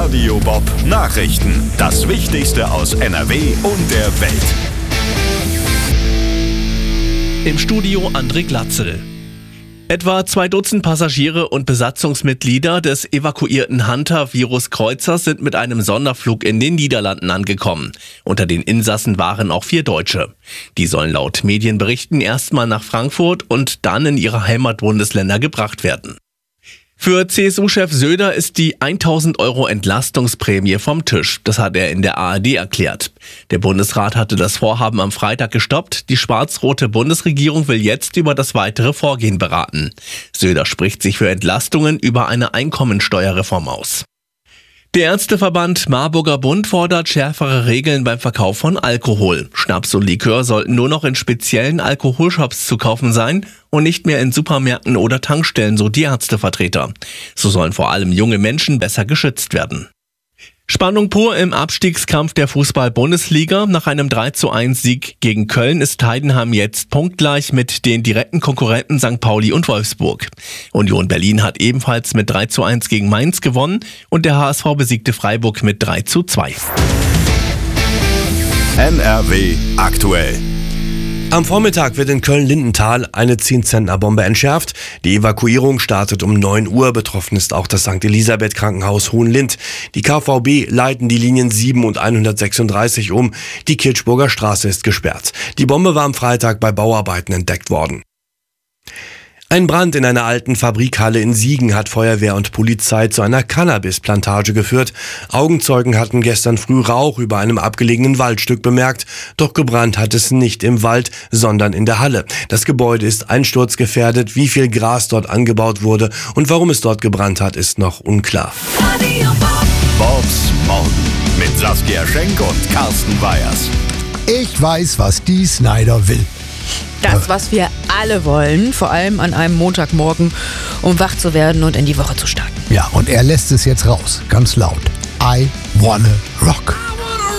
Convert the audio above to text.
Radio Bob Nachrichten. Das Wichtigste aus NRW und der Welt. Im Studio André Glatzel. Etwa 2 Dutzend Passagiere und Besatzungsmitglieder des evakuierten Hunter-Virus-Kreuzers sind mit einem Sonderflug in den Niederlanden angekommen. Unter den Insassen waren auch 4 Deutsche. Die sollen laut Medienberichten erstmal nach Frankfurt und dann in ihre Heimatbundesländer gebracht werden. Für CSU-Chef Söder ist die 1.000 € Entlastungsprämie vom Tisch. Das hat er in der ARD erklärt. Der Bundesrat hatte das Vorhaben am Freitag gestoppt. Die schwarz-rote Bundesregierung will jetzt über das weitere Vorgehen beraten. Söder spricht sich für Entlastungen über eine Einkommensteuerreform aus. Der Ärzteverband Marburger Bund fordert schärfere Regeln beim Verkauf von Alkohol. Schnaps und Likör sollten nur noch in speziellen Alkoholshops zu kaufen sein und nicht mehr in Supermärkten oder Tankstellen, so die Ärztevertreter. So sollen vor allem junge Menschen besser geschützt werden. Spannung pur im Abstiegskampf der Fußball-Bundesliga. Nach einem 3:1-Sieg gegen Köln ist Heidenheim jetzt punktgleich mit den direkten Konkurrenten St. Pauli und Wolfsburg. Union Berlin hat ebenfalls mit 3:1 gegen Mainz gewonnen und der HSV besiegte Freiburg mit 3:2. NRW aktuell. Am Vormittag wird in Köln-Lindenthal eine 10-Zentner-Bombe entschärft. Die Evakuierung startet um 9 Uhr. Betroffen ist auch das St. Elisabeth Krankenhaus Hohenlind. Die KVB leiten die Linien 7 und 136 um. Die Kirchburger Straße ist gesperrt. Die Bombe war am Freitag bei Bauarbeiten entdeckt worden. Ein Brand in einer alten Fabrikhalle in Siegen hat Feuerwehr und Polizei zu einer Cannabisplantage geführt. Augenzeugen hatten gestern früh Rauch über einem abgelegenen Waldstück bemerkt. Doch gebrannt hat es nicht im Wald, sondern in der Halle. Das Gebäude ist einsturzgefährdet. Wie viel Gras dort angebaut wurde und warum es dort gebrannt hat, ist noch unklar. Bobs Morgen mit Saskia Schenk und Carsten Weyers. Ich weiß, was die Snyder will. Das, was wir alle wollen, vor allem an einem Montagmorgen, um wach zu werden und in die Woche zu starten. Ja, und er lässt es jetzt raus, ganz laut. I wanna rock.